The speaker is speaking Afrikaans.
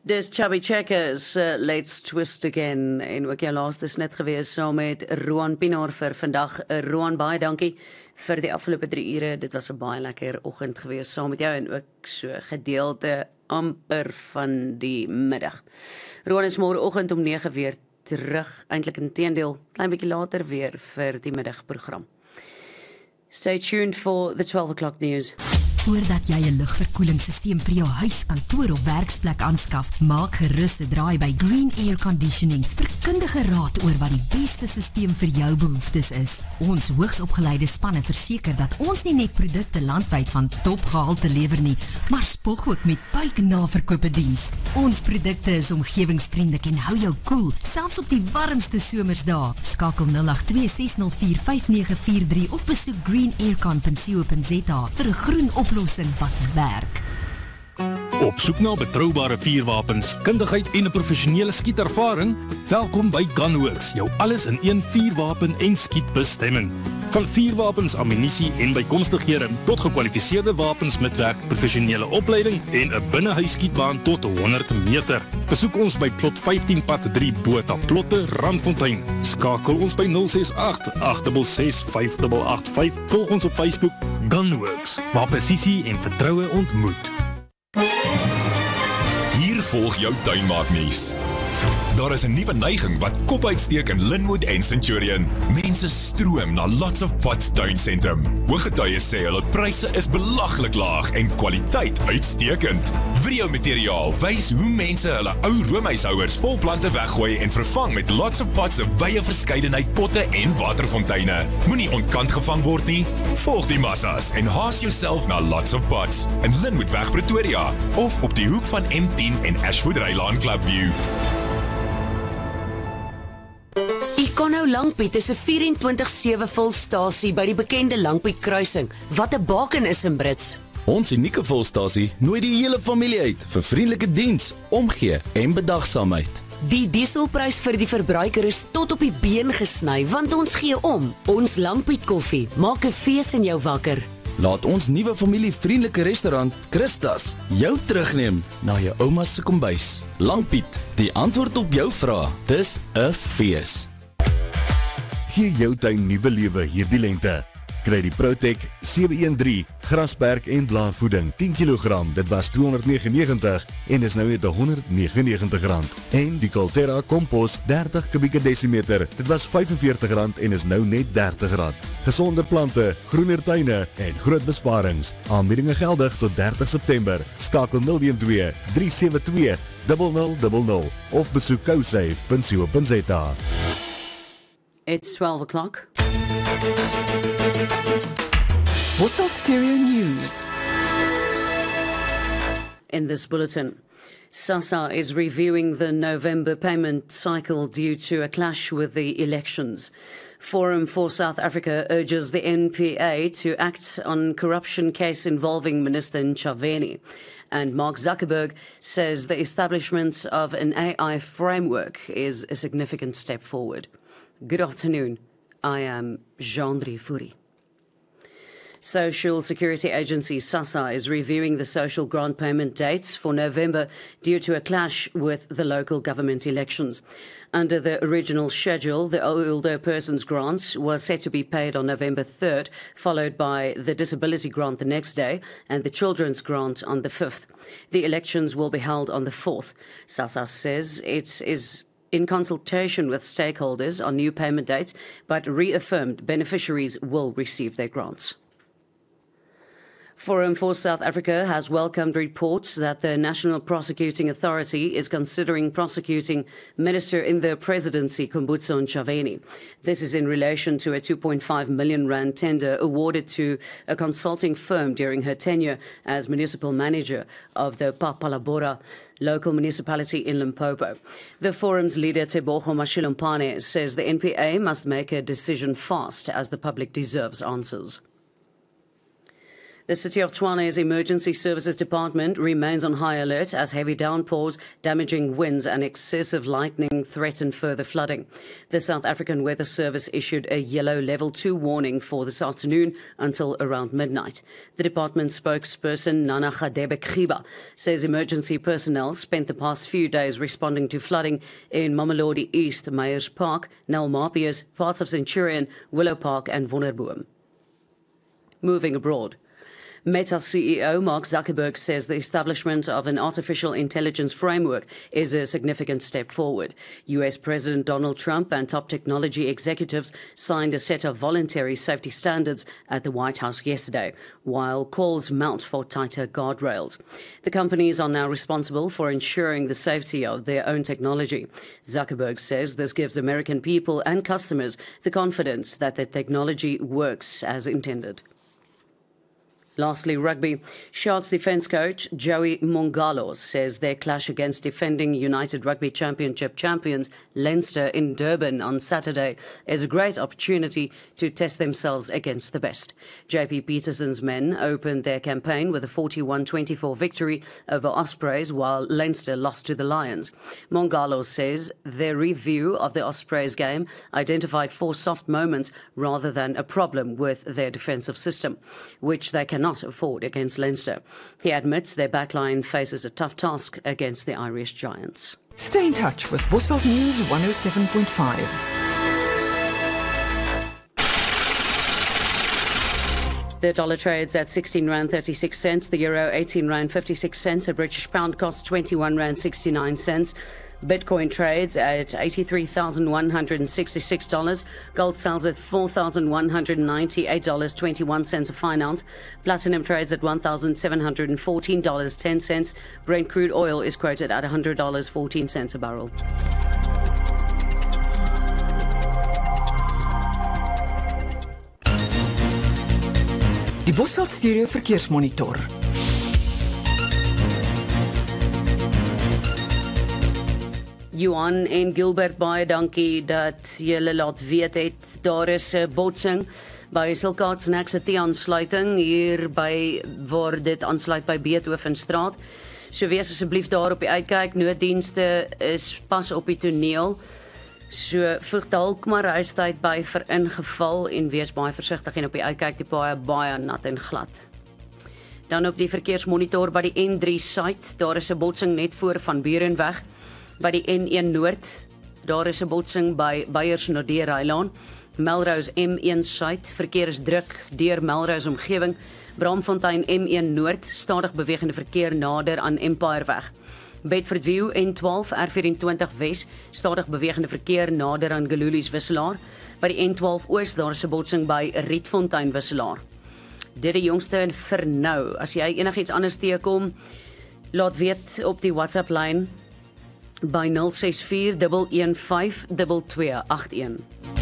Dis Chubby Checkers, Let's Twist Again, en ook jou laaste net gewees saam met Roan Pinaar vir vandag. Roan, baie dankie vir die afgelope 3 ure, dit was 'n baie lekker oggend gewees saam met jou en ook so gedeelte amper van die middag. Roan is môreoggend om 9 weer terug, eintlik inteendeel, klein bietjie later weer vir die middagprogram. Stay tuned for the 12 o'clock news. Voordat jy 'n lugverkoelingssysteem vir jou huis, kantoor of werksplek aanskaf, maak gerus 'n draai by Green Air Conditioning vir kundige raad oor wat die beste systeem vir jou behoeftes is. Ons hoogsopgeleide spanne verseker dat ons nie net produkte landwyd van topgehalte lewer nie, maar spog ook met buiknaverkope diens. Ons produkte is omgewingsvriendelik en hou jou koel, selfs op die warmste somersdae. Skakel 082 604 5943 of besoek greenaircon.co.za vir 'n groen oplossing wat werk. Op soek na betroubare vuurwapens, kundigheid en 'n professionele skietervaring? Welkom by Gunworks, jou alles-in-een vuurwapen en skietbestemming. Van vuurwapens, ammunisie en bykomstighede tot gekwalifiseerde wapensmitwerk, professionele opleiding en 'n binnehuisskietbaan tot 100 meter. Besoek ons by plot 15 pad 3 Botha Plotte, Randfontein. Skakel ons by 068 866 5885. Volg ons op Facebook Gunworks, waar presisie en vertroue ontmoet. Hier volg jou tuinmaaknuus. Daar is 'n nuwe neiging wat kop uitsteek in Linwood en Centurion. Mense stroom na Lots of Pots tuinsentrum. Hooggetuies sê hulle pryse is belaglik laag en kwaliteit uitstekend. Videomateriaal wys hoe mense hulle ou roomhuishouers vol plante weggooi en vervang met Lots of Pots se wye verskeidenheid potte en waterfonteine. Moenie ontkant gevang word nie. Volg die massas en haas jouself na Lots of Pots in Linwoodweg Pretoria of op die hoek van M10 en Ashwood Rylaan Clubview. Econo Langpiet is 'n 24/7 volstasie by die bekende Langpiet kruising, wat 'n baken is in Brits. Ons unieke volstasie nooi die hele familie uit vir vriendelike diens, omgee en bedagsaamheid. Die dieselprys vir die verbruiker is tot op die been gesny, want ons gee om. Ons Langpiet koffie maak 'n fees in jou wakker. Laat ons nuwe familievriendelike restaurant Christas jou terugneem na jou ouma se kombuis. Langpiet, die antwoord op jou vrae. Dis 'n fees. Gee jou tuin nuwe lewe hierdie lente. Kry die Protec 713 grasperk en blaarvoeding 10 kg, dit was R299 en is nou net R199. En die Colterra kompos 30 kubieke desimeter, dit was R45 en is nou net R30. Gesonde plante, groener tuine en groot besparings. Aanbiedinge geldig tot 30 September. Skakel 012 372 0000 of besoek cosafe.co.za. It's 12 o'clock. Hoofstel Stereo News. In this bulletin, SASSA is reviewing the November payment cycle due to a clash with the elections. Forum for South Africa urges the NPA to act on corruption case involving Minister Ntshavheni. And Mark Zuckerberg says the establishment of an AI framework is a significant step forward. Good afternoon. I am Jean-Dri Fourie. Social Security Agency SASSA is reviewing the social grant payment dates for November due to a clash with the local government elections. Under the original schedule, the older persons grant was set to be paid on November 3rd, followed by the disability grant the next day and the children's grant on the 5th. The elections will be held on the 4th. SASSA says it is in consultation with stakeholders on new payment dates, but reaffirmed beneficiaries will receive their grants. Forum for South Africa has welcomed reports that the National Prosecuting Authority is considering prosecuting Minister in the Presidency, Kumbutso Ntshavheni. This is in relation to a 2.5 million rand tender awarded to a consulting firm during her tenure as municipal manager of the Papalabora local municipality in Limpopo. The forum's leader, Tebogo Mashilompane, says the NPA must make a decision fast as the public deserves answers. The City of Tshwane's Emergency Services Department remains on high alert as heavy downpours, damaging winds and excessive lightning threaten further flooding. The South African Weather Service issued a yellow level 2 warning for this afternoon until around midnight. The department spokesperson Nana Gadebe Khiba says emergency personnel spent the past few days responding to flooding in Mamelodi East, Meyers Park, Nelmapius, parts of Centurion, Willow Park and Wonderboom. Moving abroad. Meta CEO Mark Zuckerberg says the establishment of an artificial intelligence framework is a significant step forward. US President Donald Trump and top technology executives signed a set of voluntary safety standards at the White House yesterday, while calls mount for tighter guardrails. The companies are now responsible for ensuring the safety of their own technology. Zuckerberg says this gives American people and customers the confidence that the technology works as intended. Lastly, rugby. Sharks defence coach Joey Mongalos says their clash against defending United Rugby Championship champions Leinster in Durban on Saturday is a great opportunity to test themselves against the best. JP Peterson's men opened their campaign with a 41-24 victory over Ospreys, while Leinster lost to the Lions. Mongalos says their review of the Ospreys game identified 4 soft moments rather than a problem with their defensive system, which they cannot afford against Leinster. He admits their backline faces a tough task against the Irish Giants. Stay in touch with Bosveld News 107.5. The dollar trades at R16.36, the euro R18.56, a British pound costs R21.69. Bitcoin trades at $83,166. Gold sells at $4,198.21 a fine ounce. Platinum trades at $1,714.10. Brent crude oil is quoted at $100.14 a barrel. Die Bosveld Stereo Verkeersmonitor. Johan en Gilbert, baie dankie dat julle laat weet het daar is 'n botsing by Silkaart Snacks se T-aansluiting hier by waar dit aansluit by Beethovenstraat. So wees asseblief daar op die uitkyk. Nooddienste is pas op die toneel. So voeg dalk maar huistyd by vir ingeval en wees baie versigtig en op die uitkyk, die paaie baie nat en glad. Dan op die verkeersmonitor by die N3 site, daar is 'n botsing net voor Van Burenweg. By die N1 Noord, daar is 'n botsing by Beyers Noordeur-Hylaan. Melrose M1 site, verkeer is druk deur Melrose omgewing. Braamfontein M1 Noord, stadig bewegende verkeer nader aan Empireweg. Bedfordview N12 R24 Wes, stadig bewegende verkeer nader aan Gelulies Wisselaar. By die N12 Oos, daar is 'n botsing by Rietfontein Wisselaar. Dit die jongste vir nou. As jy enigiets anders teekom, laat weet op die WhatsApp lyn by 064 115 2281.